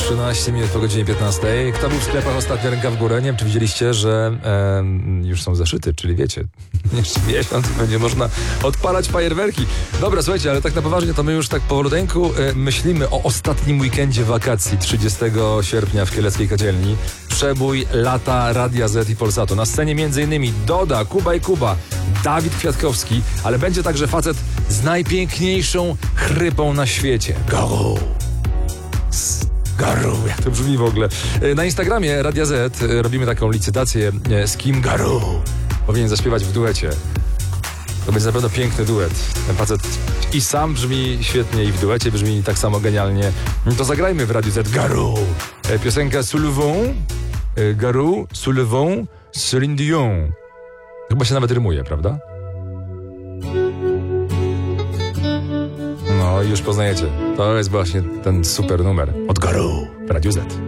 13 minut po godzinie 15. Kto był w sklepach ostatnio, ręka w górę? Nie wiem, czy widzieliście, że już są zeszyty, czyli wiecie, jeszcze miesiąc będzie można odpalać fajerwerki. Dobra, słuchajcie, ale tak na poważnie, to my już tak powolutku myślimy o ostatnim weekendzie wakacji 30 sierpnia w Kieleckiej Kodzielni. Przebój lata Radia Z i Polsatu. Na scenie m.in. Doda, Kuba i Kuba, Dawid Kwiatkowski, ale będzie także facet z najpiękniejszą chrypą na świecie. Garu, jak to brzmi w ogóle. Na Instagramie Radia Z robimy taką licytację, z kim Garu powinien zaśpiewać w duecie. To będzie na pewno piękny duet. Ten facet i sam brzmi świetnie, i w duecie brzmi tak samo genialnie. No to zagrajmy w Radiu Z Garu. Piosenka Soulevons, Garu, Soulevons, Céline Dion. Chyba się nawet rymuje, prawda? No i już poznajecie. To jest właśnie ten super numer od Garu w Radiu Z.